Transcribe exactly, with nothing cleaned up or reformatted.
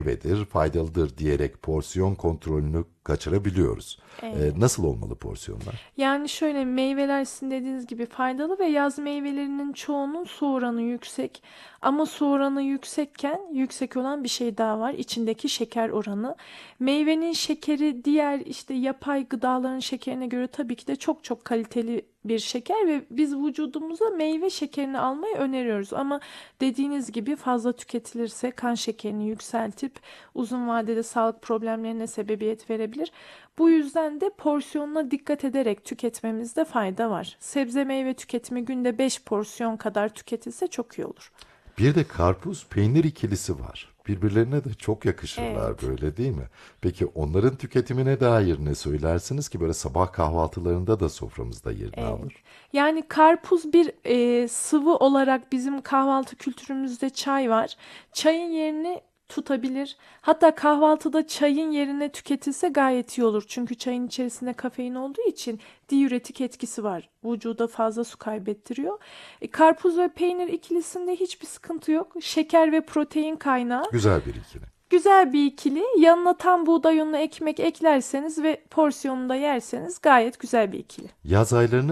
meyvedir, faydalıdır diyerek porsiyon kontrolünü kaçırabiliyoruz. Ee, Evet. nasıl olmalı porsiyonlar? Yani şöyle meyveler sizin dediğiniz gibi faydalı ve yaz meyvelerinin çoğunun su oranı yüksek. Ama su oranı yüksekken yüksek olan bir şey daha var. İçindeki şeker oranı. Meyvenin şekeri diğer işte yapay gıdaların şekerine göre tabii ki de çok çok kaliteli bir şeker ve biz vücudumuza meyve şekerini almayı öneriyoruz. Ama dediğiniz gibi fazla tüketilirse kan şekerini yükseltip uzun vadede sağlık problemlerine sebebiyet verebilir. Bu yüzden de porsiyonuna dikkat ederek tüketmemizde fayda var. Sebze meyve tüketimi günde beş porsiyon kadar tüketilse çok iyi olur. Bir de karpuz peynir ikilisi var. Birbirlerine de çok yakışırlar Evet. böyle değil mi? Peki onların tüketimine dair ne söylersiniz ki böyle sabah kahvaltılarında da soframızda yerini Evet. alır? Yani karpuz bir e, sıvı olarak bizim kahvaltı kültürümüzde çay var. Çayın yerini tutabilir. Hatta kahvaltıda çayın yerine tüketilse gayet iyi olur. Çünkü çayın içerisinde kafein olduğu için diüretik etkisi var. Vücuda fazla su kaybettiriyor. E, karpuz ve peynir ikilisinde hiçbir sıkıntı yok. Şeker ve protein kaynağı. Güzel bir ikili. Güzel bir ikili. Yanına tam buğday unlu ekmek eklerseniz ve porsiyonunu da yerseniz gayet güzel bir ikili. Yaz aylarını